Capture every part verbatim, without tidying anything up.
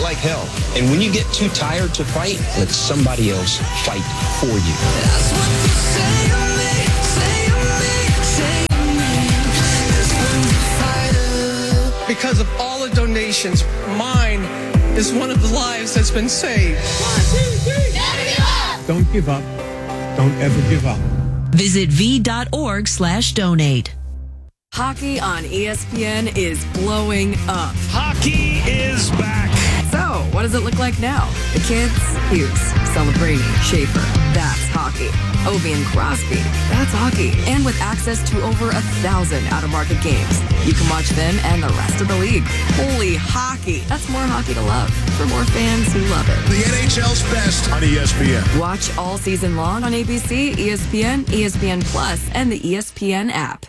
like hell. And when you get too tired to fight, let somebody else fight for you. That's what you say to me, say to me, say to me. This one's a fighter. Because of all the donations, mine is one of the lives that's been saved. One, two, three. Never give up. Don't give up. Don't ever give up. Visit v.org slash donate. Hockey on E S P N is blowing up. Hockey is back. So, what does it look like now? The kids? Hughes, Celebrini, Schaefer. That's hockey. Ovi and Crosby. That's hockey. And with access to over a thousand out-of-market games, you can watch them and the rest of the league. Holy hockey. That's more hockey to love for more fans who love it. The N H L's best on E S P N. Watch all season long on A B C, E S P N, E S P N Plus, and the E S P N app.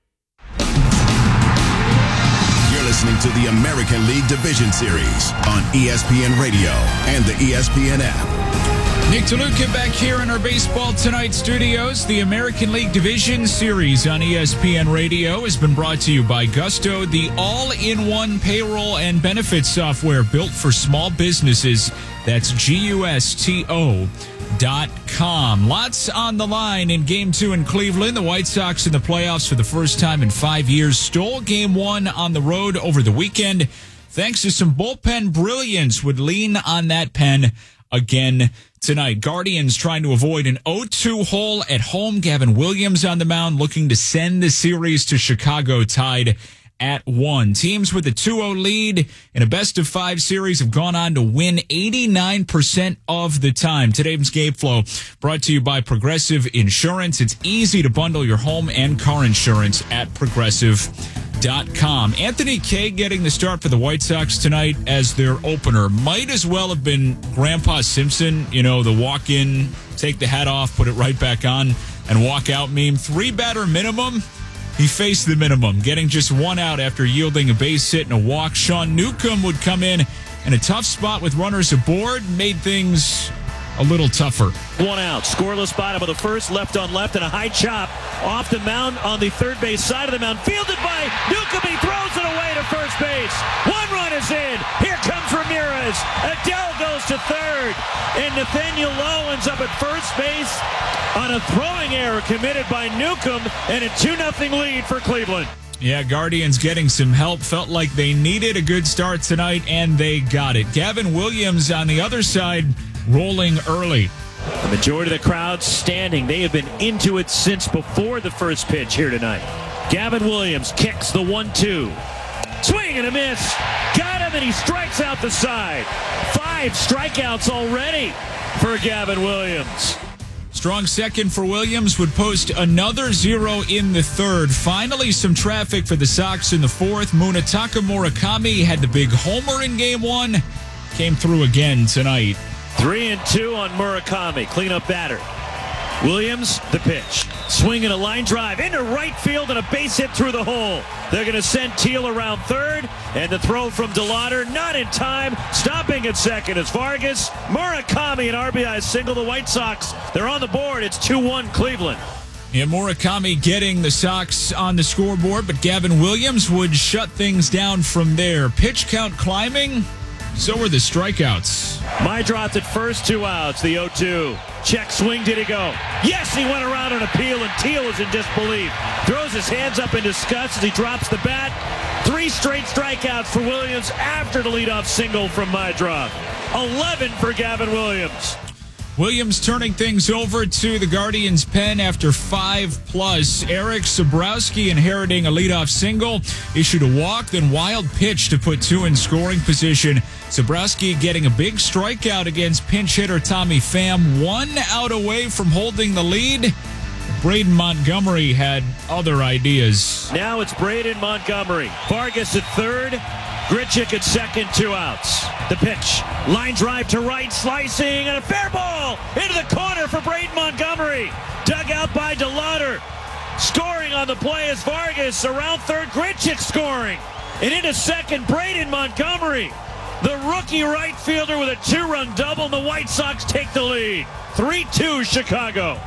Listening to the American League Division Series on E S P N Radio and the E S P N app. Nick DeLuca back here in our Baseball Tonight studios. The American League Division Series on E S P N Radio has been brought to you by Gusto, the all-in-one payroll and benefits software built for small businesses. That's G U S T O dot com. Lots on the line in game two in Cleveland. The White Sox in the playoffs for the first time in five years stole game one on the road over the weekend. Thanks to some bullpen brilliance, would lean on that pen again tonight. Guardians trying to avoid an oh two hole at home. Gavin Williams on the mound looking to send the series to Chicago tied at one. Teams with a two oh lead in a best-of-five series have gone on to win eighty-nine percent of the time. Today's Game Flow brought to you by Progressive Insurance. It's easy to bundle your home and car insurance at Progressive dot com. Anthony Kay getting the start for the White Sox tonight as their opener. Might as well have been Grandpa Simpson, you know, the walk-in, take the hat off, put it right back on, and walk out meme. Three-batter minimum. He faced the minimum, getting just one out after yielding a base hit and a walk. Sean Newcomb would come in, and a tough spot with runners aboard made things a little tougher. One out, scoreless bottom of the first, left on left, and a high chop off the mound on the third base side of the mound. Fielded by Newcomb, he throws it away to first base. One run is in. Here comes Ramirez. Adele goes to third, and Nathaniel Lowe ends up at first base on a throwing error committed by Newcomb, and a two nothing lead for Cleveland. Yeah, Guardians getting some help. Felt like they needed a good start tonight, and they got it. Gavin Williams on the other side, rolling early. The majority of the crowd standing. They have been into it since before the first pitch here tonight. Gavin Williams kicks the one two. Swing and a miss. Got him, and he strikes out the side. Five strikeouts already for Gavin Williams. Strong second for Williams would post another zero in the third. Finally, some traffic for the Sox in the fourth. Munetaka Murakami had the big homer in game one. Came through again tonight. Three and two on Murakami. Cleanup batter. Williams, the pitch. Swinging a line drive into right field and a base hit through the hole. They're going to send Teal around third, and the throw from DeLauder not in time. Stopping at second is Vargas. Murakami, an R B I single. The White Sox, they're on the board. It's two one Cleveland. Yeah, Murakami getting the Sox on the scoreboard, but Gavin Williams would shut things down from there. Pitch count climbing. So were the strikeouts. Mydroth at first, two outs. The oh two. Check swing, did he go? Yes, he went around an appeal, and Teal is in disbelief. Throws his hands up in disgust as he drops the bat. Three straight strikeouts for Williams after the leadoff single from Mydroth. eleven for Gavin Williams. Williams turning things over to the Guardians' pen after five plus. Eric Sabrowski inheriting a leadoff single, issued a walk, then wild pitch to put two in scoring position. Sabrowski getting a big strikeout against pinch hitter Tommy Pham, one out away from holding the lead. Braden Montgomery had other ideas. Now it's Braden Montgomery. Vargas at third. Grichuk at second, two outs. The pitch. Line drive to right, slicing, and a fair ball into the corner for Braden Montgomery. Dug out by DeLauder. Scoring on the play is Vargas. Around third, Grichuk scoring. And into second, Braden Montgomery. The rookie right fielder with a two-run double, and the White Sox take the lead. three two Chicago.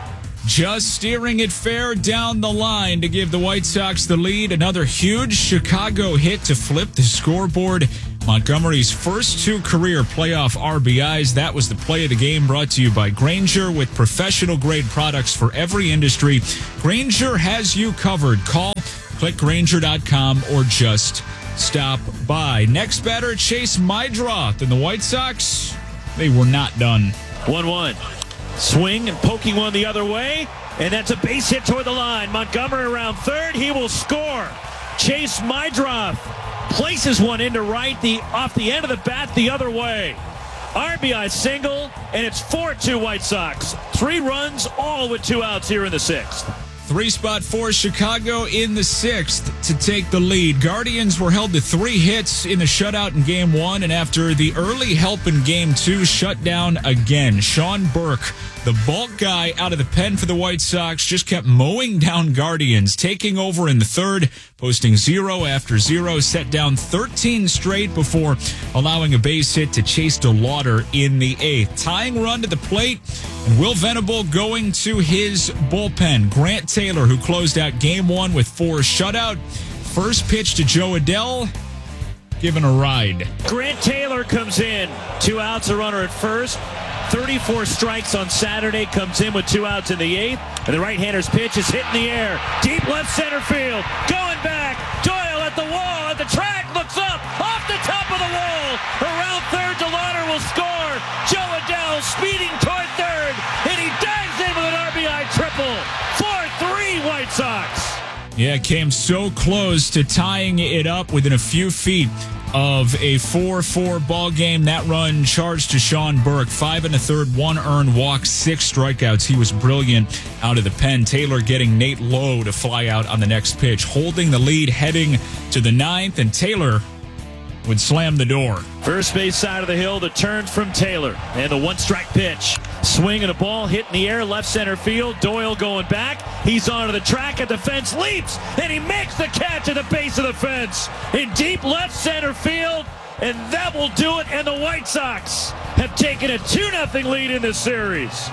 just steering it fair down the line to give the White Sox the lead. Another huge Chicago hit to flip the scoreboard. Montgomery's first two career playoff R B Is. That was the play of the game, brought to you by Grainger, with professional-grade products for every industry. Grainger has you covered. Call, click Grainger dot com, or just stop by. Next batter, Chase Meidroth. And the White Sox, they were not done. one one. Swing and poking one the other way, and that's a base hit toward the line. Montgomery around third. He will score. Chase Meidroth places one into right, the off the end of the bat the other way. R B I single, and it's four two White Sox. Three runs, all with two outs here in the sixth. Three spot for Chicago in the sixth to take the lead. Guardians were held to three hits in the shutout in game one, and after the early help in game two, shut down again. Sean Burke, the bulk guy out of the pen for the White Sox, just kept mowing down Guardians, taking over in the third, posting zero after zero, set down thirteen straight before allowing a base hit to Chase DeLauder in the eighth. Tying run to the plate, and Will Venable going to his bullpen. Grant Taylor, who closed out game one with four shutout. First pitch to Joe Adell, given a ride. Grant Taylor comes in. Two outs, a runner at first. thirty-four strikes on Saturday, comes in with two outs in the eighth. And the right-hander's pitch is hit in the air. Deep left center field. Going back. Doyle at the wall, at the track, looks up. Off the top of the wall. Around third, DeLauder will score. Joe Adell speeding toward third. And he dives in with an R B I triple. four three White Sox. Yeah, came so close to tying it up within a few feet of a four four ball game. That run charged to Sean Burke. Five and a third, one earned walk, six strikeouts. He was brilliant out of the pen. Taylor getting Nate Lowe to fly out on the next pitch, holding the lead heading to the ninth, and Taylor would slam the door. First base side of the hill, the turn from Taylor. And the one-strike pitch. Swing and a ball hit in the air, left center field. Doyle going back. He's onto the track at the fence, leaps, and he makes the catch at the base of the fence in deep left center field. And that will do it, and the White Sox have taken a two nothing lead in this series.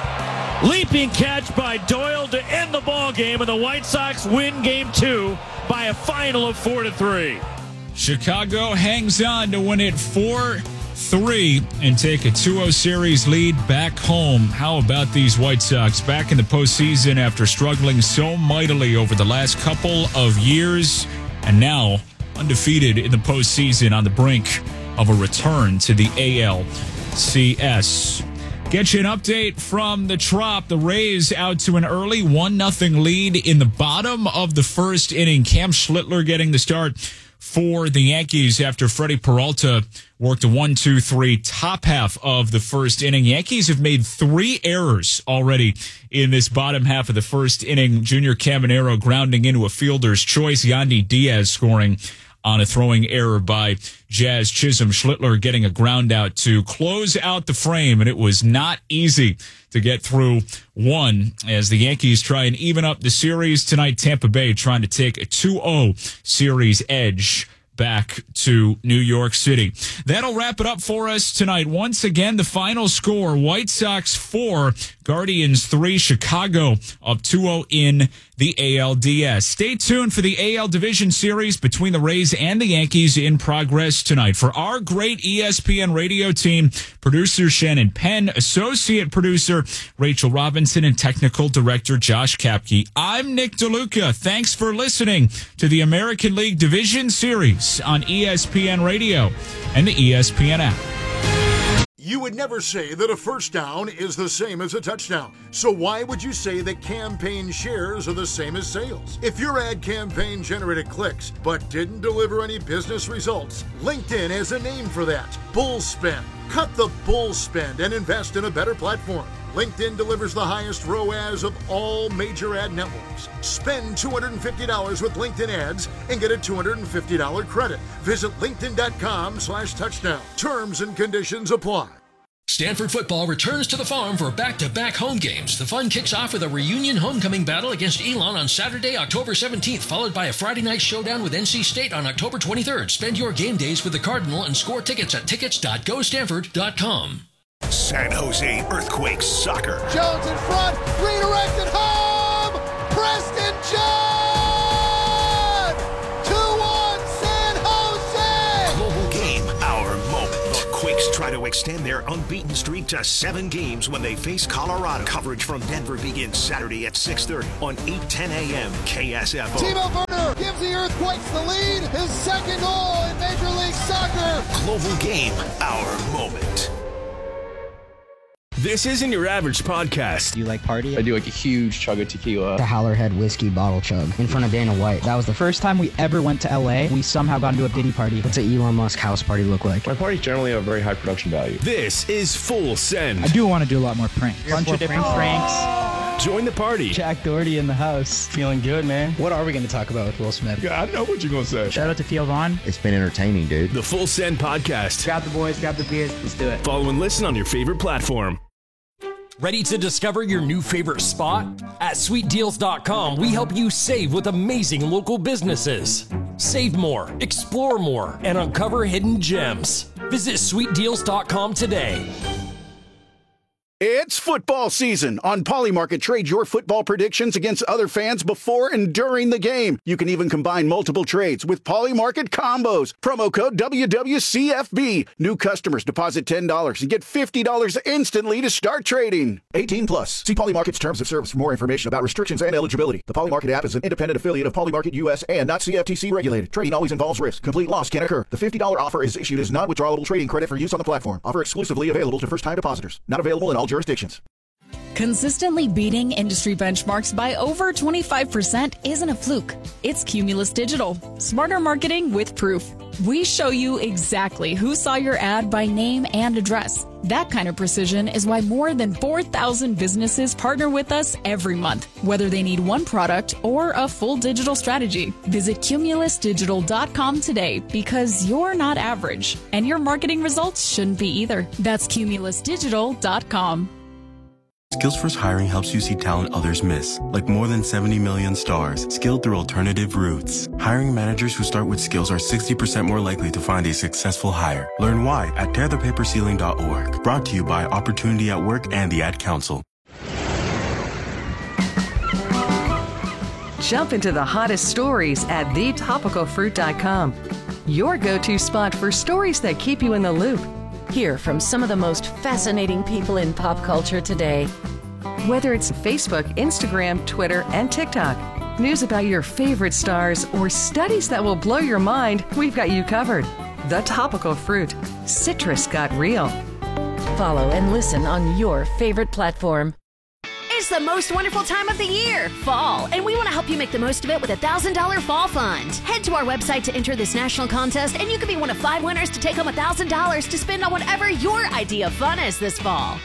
Leaping catch by Doyle to end the ball game, and the White Sox win game two by a final of four to three. Chicago hangs on to win it four three and take a two oh series lead back home. How about these White Sox back in the postseason after struggling so mightily over the last couple of years, and now undefeated in the postseason on the brink of a return to the A L C S. Get you an update from the Trop. The Rays out to an early one nothing lead in the bottom of the first inning. Cam Schlittler getting the start for the Yankees after Freddie Peralta worked a one two three top half of the first inning. Yankees have made three errors already in this bottom half of the first inning. Junior Caminero grounding into a fielder's choice. Yandy Diaz scoring on a throwing error by Jazz Chisholm. Schlittler getting a ground out to close out the frame, and it was not easy to get through one as the Yankees try and even up the series tonight. Tampa Bay trying to take a two oh series edge back to New York City. That'll wrap it up for us tonight. Once again, the final score, White Sox four, Guardians three, Chicago up two oh in the A L D S. Stay tuned for the A L Division Series between the Rays and the Yankees in progress tonight. For our great E S P N radio team, producer Shannon Penn, associate producer Rachel Robinson, and technical director Josh Kapke, I'm Nick DeLuca. Thanks for listening to the American League Division Series on E S P N Radio and the E S P N app. You would never say that a first down is the same as a touchdown. So why would you say that campaign shares are the same as sales? If your ad campaign generated clicks but didn't deliver any business results, LinkedIn has a name for that. Bull spend. Cut the bull spend and invest in a better platform. LinkedIn delivers the highest R O A S of all major ad networks. Spend two hundred fifty dollars with LinkedIn ads and get a two hundred fifty dollars credit. Visit linkedin.com slash touchdown. Terms and conditions apply. Stanford football returns to the Farm for back-to-back home games. The fun kicks off with a reunion homecoming battle against Elon on Saturday, October seventeenth, followed by a Friday night showdown with N C State on October twenty-third. Spend your game days with the Cardinal and score tickets at tickets dot go stanford dot com. San Jose Earthquakes soccer. Jones in front, redirected home! Preston John! two one San Jose! Global game, our moment. The Quakes try to extend their unbeaten streak to seven games when they face Colorado. Coverage from Denver begins Saturday at six thirty on eight ten a.m. K S F O. Timo Werner gives the Earthquakes the lead. His second goal in Major League Soccer. Global game, our moment. This isn't your average podcast. Do you like party? I do like a huge chug of tequila. The Howlerhead whiskey bottle chug in front of Dana White. That was the first time we ever went to L A. We somehow got into a Diddy party. What's an Elon Musk house party look like? My parties generally have very high production value. This is Full Send. I do want to do a lot more pranks. A bunch of different pranks. Join the party. Jack Doherty in the house. Feeling good, man. What are we going to talk about with Will Smith? Yeah, I know what you're going to say. Shout out to Theo Vaughn. It's been entertaining, dude. The Full Send podcast. Grab the boys, grab the beers. Let's do it. Follow and listen on your favorite platform. Ready to discover your new favorite spot? At sweet deals dot com, we help you save with amazing local businesses. Save more, explore more, and uncover hidden gems. Visit sweet deals dot com today. It's football season. On Polymarket, trade your football predictions against other fans before and during the game. You can even combine multiple trades with Polymarket combos. Promo code W W C F B. New customers deposit ten dollars and get fifty dollars instantly to start trading. eighteen plus. See Polymarket's terms of service for more information about restrictions and eligibility. The Polymarket app is an independent affiliate of Polymarket U S and not C F T C regulated. Trading always involves risk. Complete loss can occur. The fifty dollars offer is issued as non-withdrawable trading credit for use on the platform. Offer exclusively available to first-time depositors. Not available in all jurisdictions. Consistently beating industry benchmarks by over twenty-five percent isn't a fluke. It's Cumulus Digital. Smarter marketing with proof. We show you exactly who saw your ad by name and address. That kind of precision is why more than four thousand businesses partner with us every month, whether they need one product or a full digital strategy. Visit cumulus digital dot com today because you're not average and your marketing results shouldn't be either. That's cumulus digital dot com. Skills First Hiring helps you see talent others miss, like more than seventy million stars, skilled through alternative routes. Hiring managers who start with skills are sixty percent more likely to find a successful hire. Learn why at tear the paper ceiling dot org. Brought to you by Opportunity at Work and the Ad Council. Jump into the hottest stories at the topical fruit dot com. Your go-to spot for stories that keep you in the loop. Hear from some of the most fascinating people in pop culture today. Whether it's Facebook, Instagram, Twitter, and TikTok, news about your favorite stars, or studies that will blow your mind, we've got you covered. The Topical Fruit. Citrus got real. Follow and listen on your favorite platform. It's the most wonderful time of the year, fall, and we want to help you make the most of it with a one thousand dollars Fall Fund. Head to our website to enter this national contest, and you could be one of five winners to take home one thousand dollars to spend on whatever your idea of fun is this fall.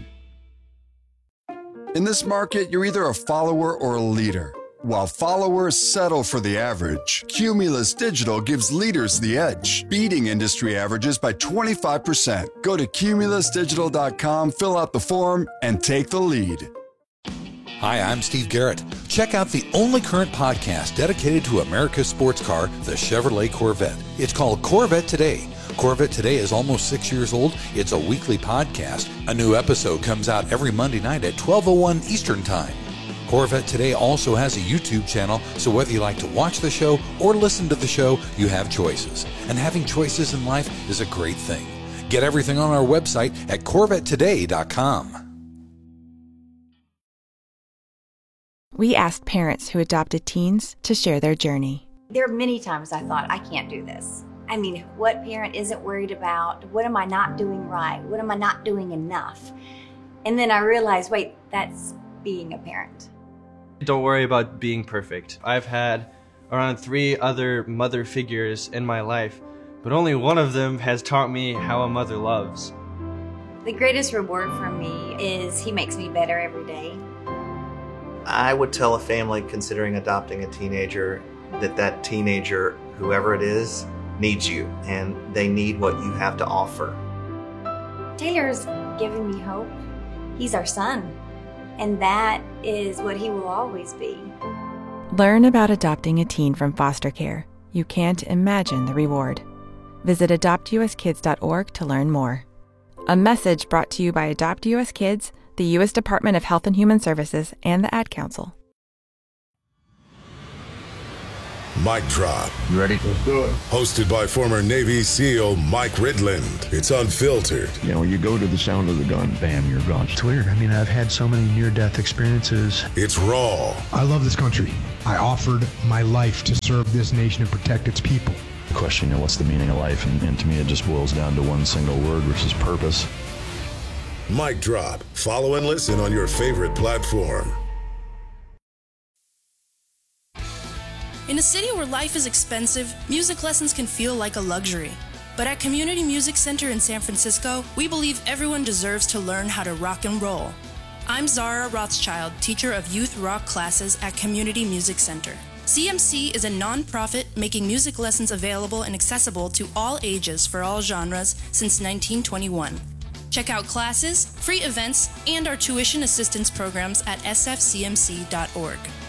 In this market, you're either a follower or a leader. While followers settle for the average, Cumulus Digital gives leaders the edge, beating industry averages by twenty-five percent. Go to cumulus digital dot com, fill out the form, and take the lead. Hi, I'm Steve Garrett. Check out the only current podcast dedicated to America's sports car, the Chevrolet Corvette. It's called Corvette Today. Corvette Today is almost six years old. It's a weekly podcast. A new episode comes out every Monday night at twelve oh one Eastern Time. Corvette Today also has a YouTube channel, so whether you like to watch the show or listen to the show, you have choices. And having choices in life is a great thing. Get everything on our website at corvette today dot com. We asked parents who adopted teens to share their journey. There are many times I thought, I can't do this. I mean, what parent isn't worried about? What am I not doing right? What am I not doing enough? And then I realized, wait, that's being a parent. Don't worry about being perfect. I've had around three other mother figures in my life, but only one of them has taught me how a mother loves. The greatest reward for me is he makes me better every day. I would tell a family considering adopting a teenager that that teenager, whoever it is, needs you, and they need what you have to offer. Taylor's given me hope. He's our son, and that is what he will always be. Learn about adopting a teen from foster care. You can't imagine the reward. Visit adopt u s kids dot org to learn more. A message brought to you by Adopt U S Kids, the U S Department of Health and Human Services, and the Ad Council. Mic Drop. You ready? Let's do it. Hosted by former Navy SEAL Mike Ridland. It's unfiltered. You know, you go to the sound of the gun, bam, you're gone. It's weird. I mean, I've had so many near-death experiences. It's raw. I love this country. I offered my life to serve this nation and protect its people. The question, you know, what's the meaning of life? And, and to me, it just boils down to one single word, which is purpose. Mic Drop. Follow and listen on your favorite platform. In a city where life is expensive, music lessons can feel like a luxury. But at Community Music Center in San Francisco, we believe everyone deserves to learn how to rock and roll. I'm Zara Rothschild, teacher of youth rock classes at Community Music Center. C M C is a non-profit making music lessons available and accessible to all ages for all genres since nineteen twenty-one. Check out classes, free events, and our tuition assistance programs at s f c m c dot org.